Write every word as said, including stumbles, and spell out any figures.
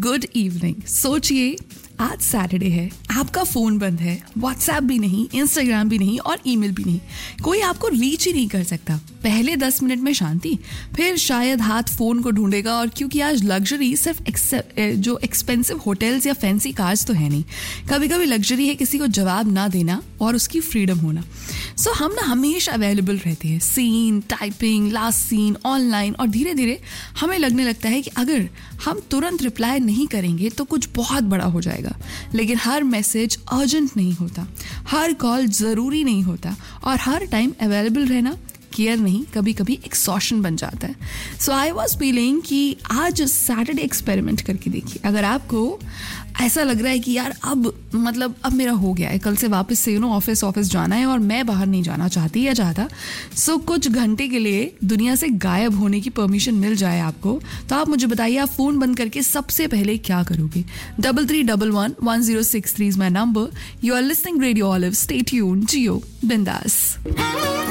Good evening. सोचिए आज Saturday है, आपका फोन बंद है, व्हाट्सएप भी नहीं, इंस्टाग्राम भी नहीं और ईमेल भी नहीं, कोई आपको रीच ही नहीं कर सकता। पहले दस मिनट में शांति, फिर शायद हाथ फोन को ढूंढेगा। और क्योंकि आज लग्जरी सिर्फ जो एक्सपेंसिव होटल्स या फैंसी कार्स तो है नहीं, कभी कभी लग्जरी है किसी को जवाब ना देना और उसकी फ्रीडम होना। सो so, हम ना हमेशा अवेलेबल रहते हैं, scene, typing, last scene, online, और धीरे धीरे हमें लगने लगता है कि अगर हम तुरंत रिप्लाई नहीं करेंगे तो कुछ बहुत बड़ा हो जाएगा। लेकिन हर मैसेज अर्जेंट नहीं होता, हर कॉल ज़रूरी नहीं होता, और हर टाइम अवेलेबल रहना केयर नहीं, कभी कभी एक्सॉशन बन जाता है। सो आई वॉज फीलिंग कि आज सैटरडे एक्सपेरिमेंट करके देखिए। अगर आपको ऐसा लग रहा है कि यार अब मतलब अब मेरा हो गया है, कल से वापस से यू नो ऑफिस ऑफिस जाना है और मैं बाहर नहीं जाना चाहती या चाहता, सो कुछ घंटे के लिए दुनिया से गायब होने की परमिशन मिल जाए आपको, तो आप मुझे बताइए आप फ़ोन बंद करके सबसे पहले क्या करोगे। Double three double one one zero six three is my number. You are listening radio olive. Stay tuned, जियो बिंदास।